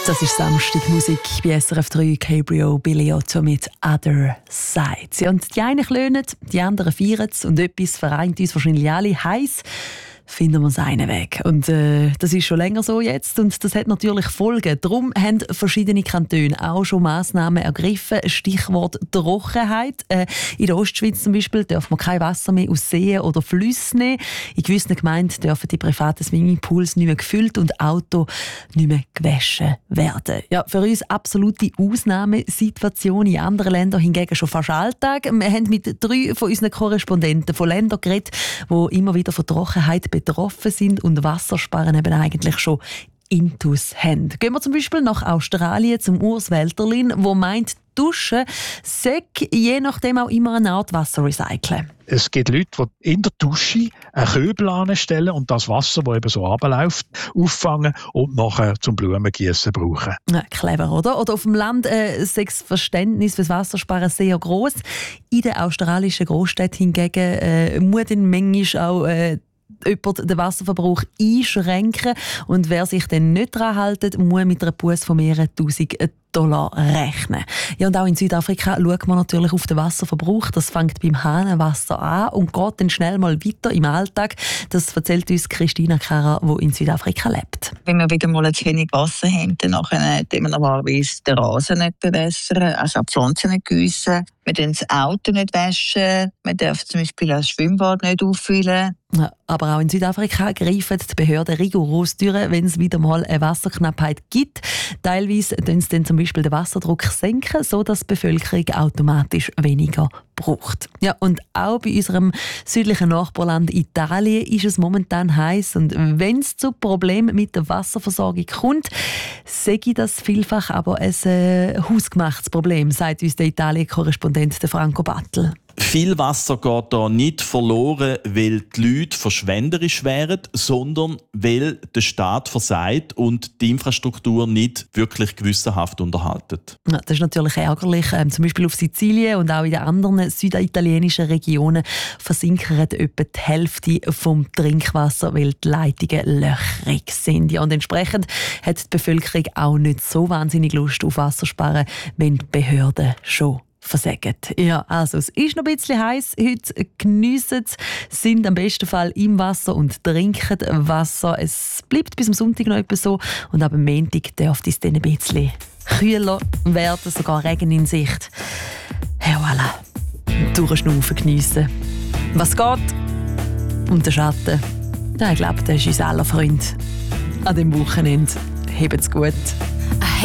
Das ist Samstagmusik bei SRF 3, Cabrio Biliotto mit «Other Sides». Ja, und die einen klönen, die anderen feiern es und etwas vereint uns wahrscheinlich alle heiß. Finden wir seinen Weg. Und das ist schon länger so jetzt und das hat natürlich Folgen. Darum haben verschiedene Kantone auch schon Massnahmen ergriffen. Stichwort Trockenheit. In der Ostschweiz zum Beispiel darf man kein Wasser mehr aus Seen oder Flüssen nehmen. In gewissen Gemeinden dürfen die privaten Swimmingpools nicht mehr gefüllt und Autos nicht mehr gewaschen werden. Ja, für uns absolute Ausnahmesituation. In anderen Ländern hingegen schon fast Alltag. Wir haben mit 3 von unseren Korrespondenten von Ländern geredet, die immer wieder von Trockenheit betroffen sind und Wassersparen eben eigentlich schon intus haben. Gehen wir zum Beispiel nach Australien zum Urs Welterlin, wo meint, Duschen sei je nachdem auch immer eine Art Wasserrecyceln. Es gibt Leute, die in der Dusche einen Köbel anstellen und das Wasser, das eben so runterläuft, auffangen und nachher zum Blumengießen brauchen. Ja, clever, oder? Oder auf dem Land ist das Verständnis für das Wassersparen sehr gross. In den australischen Großstädten hingegen muss dann manchmal auch jemand den Wasserverbrauch einschränken. Und wer sich dann nicht daran hält, muss mit einer Busse von mehreren tausend $1 rechnen. Ja, und auch in Südafrika schaut man natürlich auf den Wasserverbrauch. Das fängt beim Hahnenwasser an und geht dann schnell mal weiter im Alltag. Das erzählt uns Christina Kara, die in Südafrika lebt. Wenn wir wieder mal zu wenig Wasser haben, dann tun wir normalerweise den Rasen nicht bewässern, also die Pflanzen nicht gießen. Wir dürfen das Auto nicht waschen. Wir dürfen zum Beispiel das Schwimmbad nicht auffüllen. Ja, aber auch in Südafrika greifen die Behörden rigoros durch, wenn es wieder mal eine Wasserknappheit gibt. Teilweise senken sie dann zum Beispiel den Wasserdruck senken, sodass die Bevölkerung automatisch weniger braucht. Ja, und auch bei unserem südlichen Nachbarland Italien ist es momentan heiß und wenn es zu Problemen mit der Wasserversorgung kommt, sage ich das vielfach aber ein hausgemachtes Problem, sagt uns der Italien-Korrespondent Franco Battel. Viel Wasser geht hier nicht verloren, weil die Leute verschwenderisch wären, sondern weil der Staat versagt und die Infrastruktur nicht wirklich gewissenhaft unterhaltet. Ja, das ist natürlich ärgerlich. Zum Beispiel auf Sizilien und auch in den anderen süditalienischen Regionen versinken etwa die Hälfte vom Trinkwasser, weil die Leitungen löchrig sind. Ja, und entsprechend hat die Bevölkerung auch nicht so wahnsinnig Lust auf Wassersparen, wenn die Behörden schon versagen. Ja, also es ist noch ein bisschen heiß. Heute geniessen es, sind am besten Fall im Wasser und trinken Wasser. Es bleibt bis am Sonntag noch etwas so und ab am Montag dürfte es dann ein bisschen kühler werden, sogar Regen in Sicht. Ja, voilà. Durchschnaufen geniessen. Was geht? Und der Schatten, ja, ich glaube, der ist unser aller Freund. An dem Wochenende. Habt's gut.